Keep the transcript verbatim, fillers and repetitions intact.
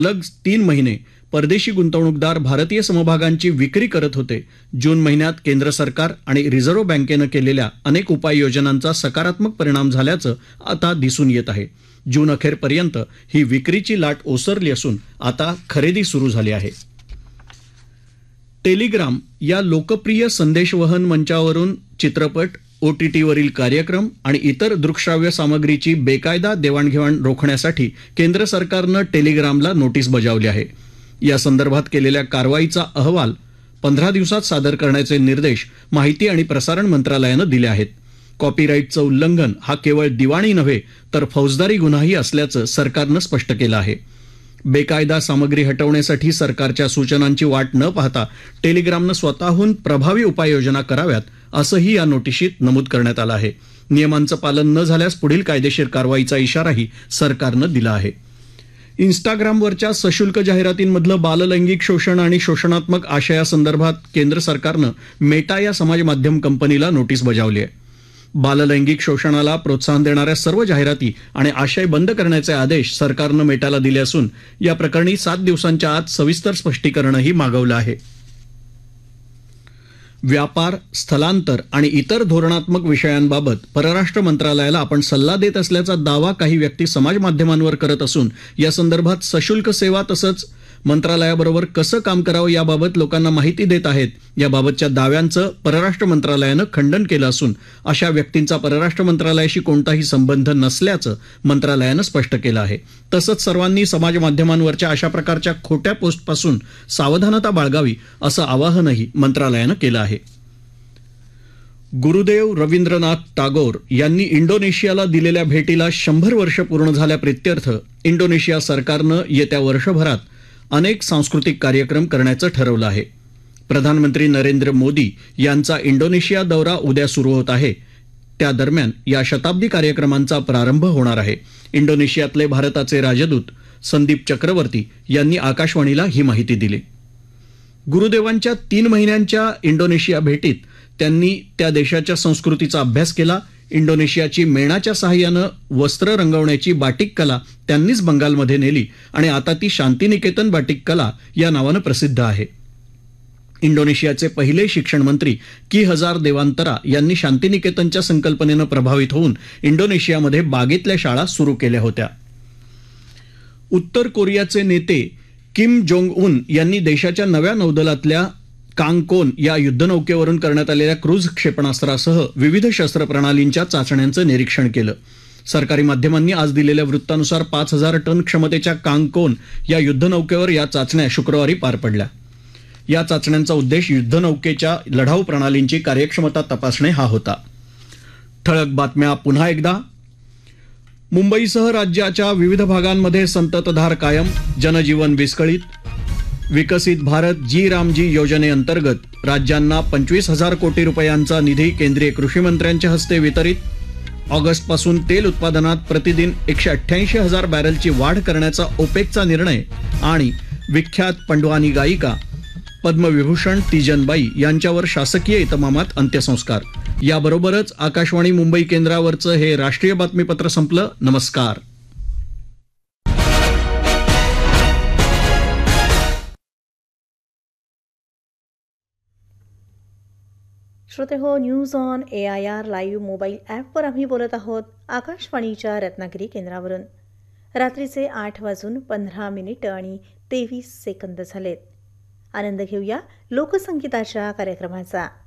सलग तीन महिने परदेशी गुंतवणूकदार भारतीय समभागांची विक्री करत होते. जून महिन्यात केंद्र सरकार आणि रिझर्व्ह बँकेनं केलेल्या अनेक उपाययोजनांचा सकारात्मक परिणाम झाल्याचं आता दिसून येत आहे. जून अखेरपर्यंत ही विक्रीची लाट ओसरली असून आता खरेदी सुरू झाली आहे. टेलिग्राम या लोकप्रिय संदेशवहन मंचावरून चित्रपट, ओटीटीवरील कार्यक्रम आणि इतर दृकश्राव्य सामग्रीची बेकायदा देवाणघेवाण रोखण्यासाठी केंद्र सरकारनं टेलिग्रामला नोटीस बजावली आहे. या संदर्भात केलेल्या कारवाईचा अहवाल पंधरा दिवसात सादर करण्याचे निर्देश माहिती आणि प्रसारण मंत्रालयानं दिले आहेत. कॉपीराईटचं उल्लंघन हा केवळ दिवाणी नव्हे तर फौजदारी गुन्हाही असल्याचं सरकारनं स्पष्ट केलं आहे. बेकायदा सामग्री हटवण्यासाठी सरकारच्या सूचनांची वाट न पाहता टेलिग्रामनं स्वतःहून प्रभावी उपाययोजना कराव्यात असंही या नोटिशीत नमूद करण्यात आलं आहे. नियमांचं पालन न झाल्यास पुढील कायदेशीर कारवाईचा इशाराही सरकारनं दिला आहे. इन्स्टाग्रामवरच्या सशुल्क जाहिरातींमधलं बाललैंगिक शोषण आणि शोषणात्मक आशयासंदर्भात केंद्र सरकारनं मेटा या समाज माध्यम कंपनीला नोटीस बजावली आहे. बाललैंगिक शोषणाला प्रोत्साहन देणाऱ्या सर्व जाहिराती आणि आशय बंद करण्याचे आदेश सरकारनं मेटाला दिले असून या प्रकरणी सात दिवसांच्या आत सविस्तर स्पष्टीकरणही मागवलं आहे. व्यापार, स्थलांतर आणि इतर धोरणात्मक विषयांबाबत परराष्ट्र मंत्रालयाला आपण सल्ला देत असल्याचा दावा काही व्यक्ती समाज माध्यमांवर करत असून या संदर्भात सशुल्क सेवा तसंच मंत्रालयाबरोबर कसं काम करावं याबाबत लोकांना माहिती देत आहेत. याबाबतच्या दाव्यांचं परराष्ट्र मंत्रालयानं खंडन केलं असून अशा व्यक्तींचा परराष्ट्र मंत्रालयाशी कोणताही संबंध नसल्याचं मंत्रालयानं स्पष्ट केलं आहे. तसंच सर्वांनी समाज माध्यमांवरच्या अशा प्रकारच्या खोट्या पोस्टपासून सावधानता बाळगावी असं आवाहनही मंत्रालयानं केलं आहे. गुरुदेव रवींद्रनाथ टागोर यांनी इंडोनेशियाला दिलेल्या भेटीला शंभर वर्ष पूर्ण झाल्याप्रित्यर्थ इंडोनेशिया सरकारनं येत्या वर्षभरात अनेक सांस्कृतिक कार्यक्रम करण्याचं ठरवलं आहे. प्रधानमंत्री नरेंद्र मोदी यांचा इंडोनेशिया दौरा उद्या सुरू होत आहे. त्या दरम्यान या शताब्दी कार्यक्रमांचा प्रारंभ होणार आहे. इंडोनेशियातले भारताचे राजदूत संदीप चक्रवर्ती यांनी आकाशवाणीला ही माहिती दिली. गुरुदेवांच्या तीन महिन्यांच्या इंडोनेशिया भेटीत त्यांनी त्या देशाच्या संस्कृतीचा अभ्यास केला. इंडोनेशियाची मेणाच्या सहाय्यानं वस्त्र रंगवण्याची बाटिक कला त्यांनीच बंगालमध्ये नेली आणि आता ती शांतिनिकेतन बाटिक कला या नावानं प्रसिद्ध आहे. इंडोनेशियाचे पहिले शिक्षण मंत्री की हजार देवांतरा यांनी शांतिनिकेतनच्या संकल्पनेनं प्रभावित होऊन इंडोनेशियामध्ये बागेतल्या शाळा सुरू केल्या होत्या. उत्तर कोरियाचे नेते किम जोंग उन यांनी देशाच्या नव्या नौदलातल्या कांगकोन या युद्धनौकेवरून करण्यात आलेल्या क्रूझ क्षेपणास्त्रासह विविध शस्त्र प्रणालींच्या चाचण्यांचं निरीक्षण केलं. सरकारी माध्यमांनी आज दिलेल्या वृत्तानुसार पाच हजार टन क्षमतेच्या कांगकोन या युद्धनौकेवर या चाचण्या शुक्रवारी पार पडल्या. या चाचण्यांचा उद्देश युद्धनौकेच्या लढाऊ प्रणालींची कार्यक्षमता तपासणे हा होता. ठळक बातम्या पुन्हा एकदा. मुंबईसह राज्याच्या विविध भागांमध्ये संततधार कायम, जनजीवन विस्कळीत. विकसित भारत जी रामजी योजनेअंतर्गत राज्यांना पंचवीस हजार कोटी रुपयांचा निधी केंद्रीय कृषी मंत्र्यांच्या हस्ते वितरित. ऑगस्टपासून तेल उत्पादनात प्रतिदिन एकशे अठ्ठ्याऐंशी हजार बॅरलची वाढ करण्याचा ओपेकचा निर्णय. आणि विख्यात पंडवानी गायिका पद्मविभूषण तीजनबाई यांच्यावर शासकीय इतमामात अंत्यसंस्कार. याबरोबरच आकाशवाणी मुंबई केंद्रावरचं हे राष्ट्रीय बातमीपत्र संपलं. नमस्कार. श्रोते हो, news on A I R live mobile ॲपवर आम्ही बोलत आहोत आकाशवाणीच्या रत्नागिरी केंद्रावरून. रात्रीचे आठ वाजून पंधरा मिनिटं आणि तेवीस सेकंद झालेत. आनंद घेऊया लोकसंगीताच्या कार्यक्रमाचा.